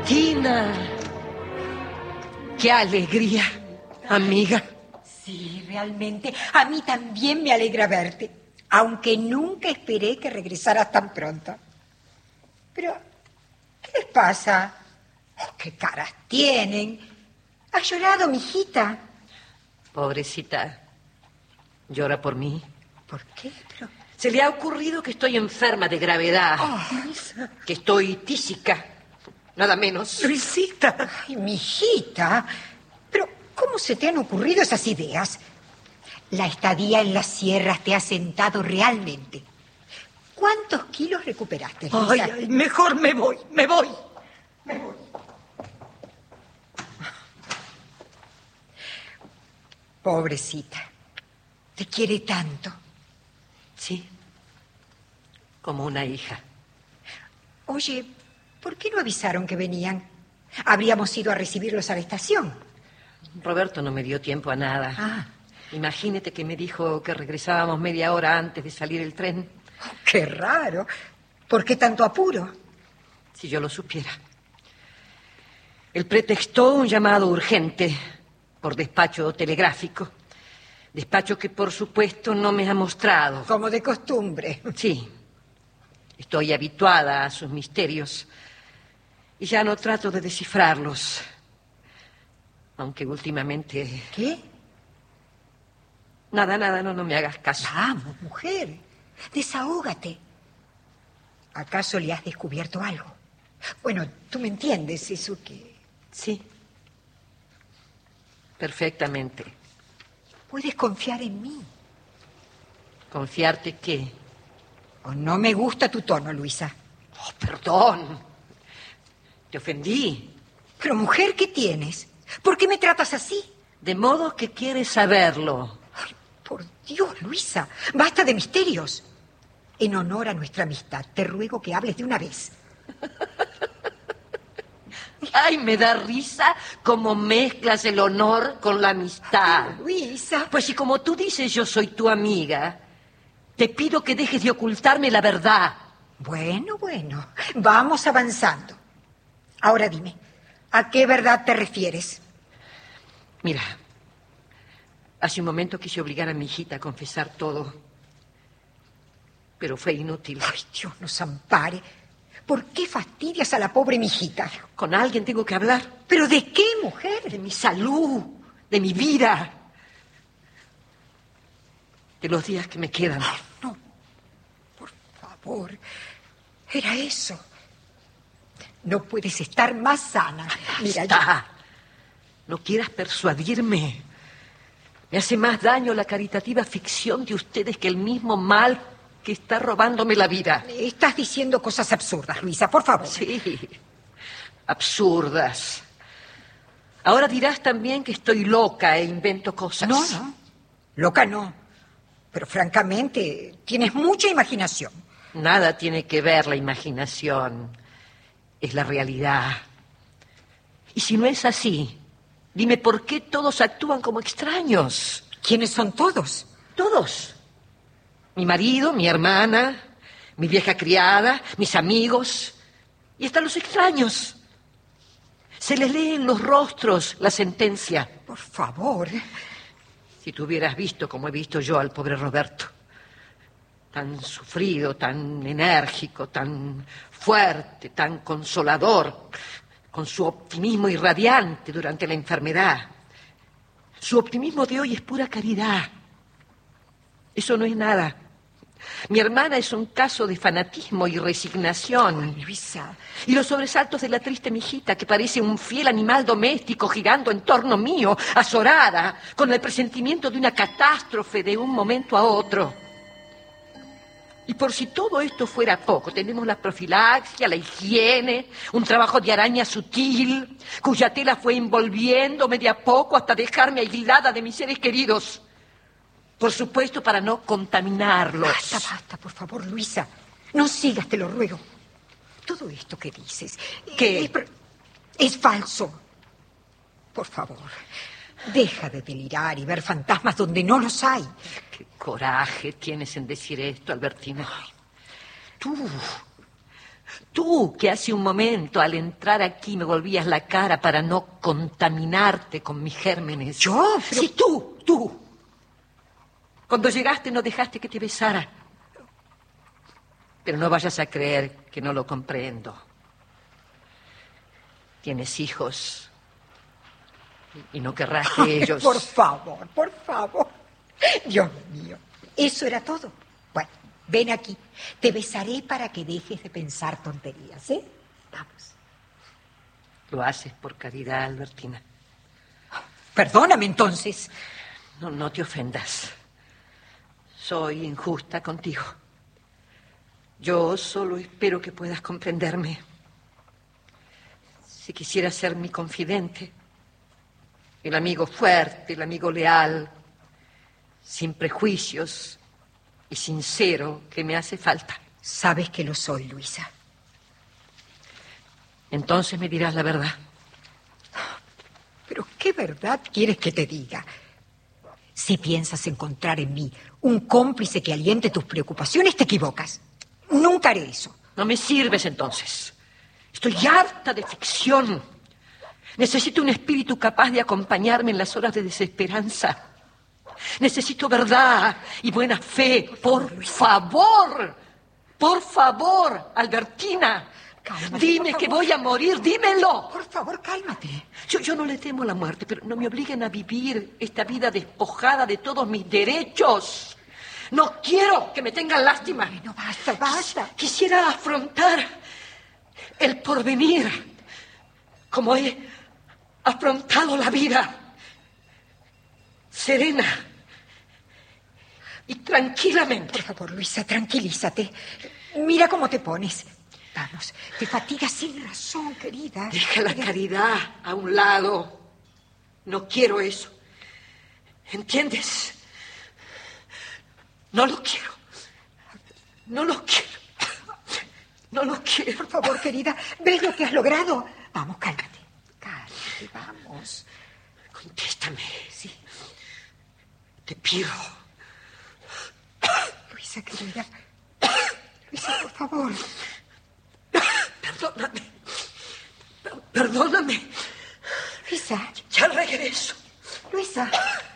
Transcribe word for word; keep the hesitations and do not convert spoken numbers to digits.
Tina, qué alegría, amiga. Sí, realmente, a mí también me alegra verte, aunque nunca esperé que regresaras tan pronto. Pero, ¿qué les pasa? Oh, ¿qué caras tienen? ¿Has llorado, mijita? Pobrecita, llora por mí. ¿Por qué? Pero... Se le ha ocurrido que estoy enferma de gravedad, Oh, que estoy tísica, nada menos. Luisita. Ay, mijita, pero ¿cómo se te han ocurrido esas ideas? La estadía en las sierras te ha sentado realmente. ¿Cuántos kilos recuperaste, Luisa? Ay, ay, mejor me voy, me voy. Me voy. Pobrecita, te quiere tanto. Sí, como una hija. Oye, ¿por qué no avisaron que venían? Habríamos ido a recibirlos a la estación. Roberto no me dio tiempo a nada. Ah. Imagínate que me dijo que regresábamos media hora antes de salir el tren. Oh, qué raro. ¿Por qué tanto apuro? Si yo lo supiera. Él pretextó un llamado urgente por despacho telegráfico. Despacho que, por supuesto, no me ha mostrado. Como de costumbre. Sí. Estoy habituada a sus misterios y ya no trato de descifrarlos. Aunque últimamente... ¿Qué? Nada, nada, no, no me hagas caso. Vamos, mujer, desahógate. ¿Acaso le has descubierto algo? Bueno, tú me entiendes, eso que... Sí. Perfectamente. Puedes confiar en mí. ¿Confiarte qué? Oh, no me gusta tu tono, Luisa. Oh, perdón. Te ofendí. Pero, mujer, ¿qué tienes? ¿Por qué me tratas así? De modo que quieres saberlo. Ay, por Dios, Luisa, basta de misterios. En honor a nuestra amistad, te ruego que hables de una vez. Ay, me da risa cómo mezclas el honor con la amistad. Ay, Luisa. Pues si como tú dices yo soy tu amiga, te pido que dejes de ocultarme la verdad. Bueno, bueno, vamos avanzando. Ahora dime, ¿a qué verdad te refieres? Mira, hace un momento quise obligar a mi hijita a confesar todo, pero fue inútil. Ay, Dios nos ampare. ¿Por qué fastidias a la pobre mijita? Con alguien tengo que hablar. ¿Pero de qué, mujer? De mi salud, de mi vida, de los días que me quedan. Ay, no, por favor, era eso. No puedes estar más sana. Mira, Basta. No quieras persuadirme. Me hace más daño la caritativa ficción de ustedes que el mismo mal que está robándome la vida. Estás diciendo cosas absurdas, Luisa, por favor. Sí, absurdas. Ahora dirás también que estoy loca e invento cosas. No, no, loca no. Pero francamente, tienes mucha imaginación. Nada tiene que ver la imaginación. Es la realidad. Y si no es así, dime por qué todos actúan como extraños. ¿Quiénes son todos? Todos. Mi marido, mi hermana, mi vieja criada, mis amigos y hasta los extraños. Se les lee en los rostros la sentencia. Por favor. Si tú hubieras visto como he visto yo al pobre Roberto. Tan sufrido, tan enérgico, tan fuerte, tan consolador, con su optimismo irradiante durante la enfermedad. Su optimismo de hoy es pura caridad. Eso no es nada. Mi hermana es un caso de fanatismo y resignación. Ay, Luisa. Y los sobresaltos de la triste mijita, que parece un fiel animal doméstico girando en torno mío, azorada, con el presentimiento de una catástrofe de un momento a otro. Y por si todo esto fuera poco, tenemos la profilaxia, la higiene, un trabajo de araña sutil, cuya tela fue envolviéndome de a poco hasta dejarme aislada de mis seres queridos. Por supuesto, para no contaminarlos. Basta, basta, por favor, Luisa. No sigas, te lo ruego. Todo esto que dices... ¿Qué? Es, es falso. Por favor, deja de delirar y ver fantasmas donde no los hay. Qué coraje tienes en decir esto, Albertina. Tú, Tú, que hace un momento al entrar aquí me volvías la cara para no contaminarte con mis gérmenes. ¿Yo? Pero... Sí, tú, tú. Cuando llegaste no dejaste que te besara. Pero no vayas a creer que no lo comprendo. Tienes hijos y no querrás que Ay, ellos... Por favor, por favor. Dios mío, ¿eso era todo? Bueno, ven aquí. Te besaré para que dejes de pensar tonterías, ¿eh? Vamos. Lo haces por caridad, Albertina. Perdóname, entonces. No, no te ofendas. Soy injusta contigo. Yo solo espero que puedas comprenderme. Si quisieras ser mi confidente, el amigo fuerte, el amigo leal, sin prejuicios y sincero que me hace falta. Sabes que lo soy, Luisa. Entonces me dirás la verdad. Pero ¿qué verdad quieres que te diga? Si piensas encontrar en mí un cómplice que aliente tus preocupaciones, te equivocas. Nunca haré eso. No me sirves entonces. Estoy harta de ficción. Necesito un espíritu capaz de acompañarme en las horas de desesperanza. Necesito verdad y buena fe. Por favor, por favor, Albertina. Cálmate, Dime que voy a morir, dímelo. Por favor, cálmate. Yo, yo no le temo a la muerte, pero no me obliguen a vivir esta vida despojada de todos mis derechos. No quiero que me tengan lástima. No, basta, basta. Quisiera afrontar el porvenir como he afrontado la vida. Serena y tranquilamente. Por favor, Luisa, tranquilízate. Mira cómo te pones. Vamos, te fatigas sin razón, querida. Deja la caridad a un lado. No quiero eso. ¿Entiendes? No lo quiero. No lo quiero. No lo quiero. Por favor, querida, ¿ves lo que has logrado? Vamos, cálmate. Cálmate, vamos. Contéstame. Sí. Te pido. Luisa, querida. Luisa, por favor. Perdóname. Perdóname. Luisa. Ya regreso. Luisa.